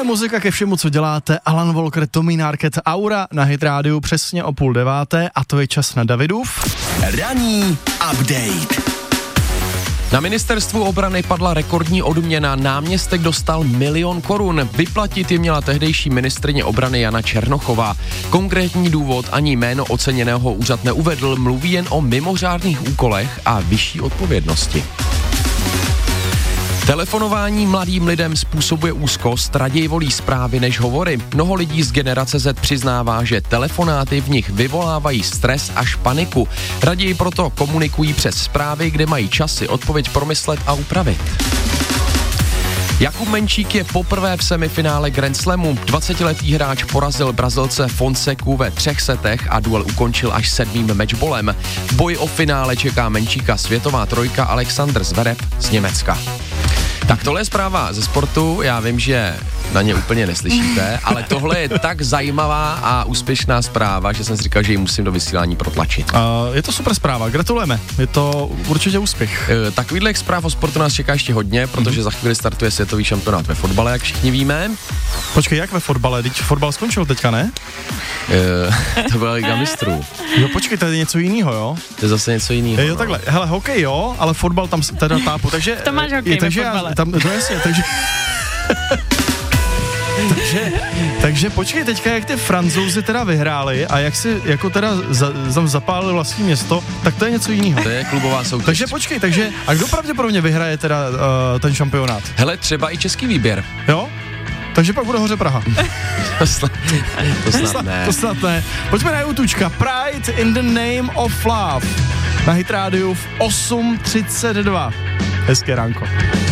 muzika ke všemu, co děláte. Alan Walker, Tommy Narket, Aura na Hit Rádiu přesně o 8:30 a to je čas na Davidův Ranní update. Na ministerstvu obrany padla rekordní odměna, náměstek dostal 1 000 000 korun. Vyplatit ji měla tehdejší ministryně obrany Jana Černochová. Konkrétní důvod ani jméno oceněného úřad neuvedl, mluví jen o mimořádných úkolech a vyšší odpovědnosti. Telefonování mladým lidem způsobuje úzkost, raději volí zprávy než hovory. Mnoho lidí z generace Z přiznává, že telefonáty v nich vyvolávají stres až paniku. Raději proto komunikují přes zprávy, kde mají čas si odpověď promyslet a upravit. Jakub Menčík je poprvé v semifinále Grand Slamu. 20letý hráč porazil Brazilce Fonseku ve 3 setech a duel ukončil až 7. matchballem. V boji o finále čeká Menčíka světová trojka Alexander Zverev z Německa. Tak tohle je zpráva ze sportu, já vím, že na ně úplně neslyšíte, ale tohle je tak zajímavá a úspěšná zpráva, že jsem si říkal, že ji musím do vysílání protlačit. Je to super zpráva, gratulujeme, je to určitě úspěch. Takovýhle zpráv o sportu nás čeká ještě hodně, protože za chvíli startuje světový šampionát ve fotbale, jak všichni víme. Počkej, jak ve fotbale? Teď fotbal skončil teďka, ne? To byla Liga mistrů. Jo, počkej, to je něco jiného, jo? To je zase něco jiného. Jo, takhle, hele, hokej jo, ale fotbal tam teda tápu, takže... To máš hokej ve fotbale. To jasně, takže počkej, teďka jak ty Francouzi teda vyhráli a jak si jako teda zapálili vlastní město, tak to je něco jiného. To je klubová soutěž. Takže počkej, a kdo pravděpodobně vyhraje teda ten šampionát? Hele, třeba i český výběr. Jo? Takže pak bude hoře Praha. To snad ne. Pojďme na YouTubečka. Pride in the name of love. Na Hit Rádiu v 8:32. Hezké ránko.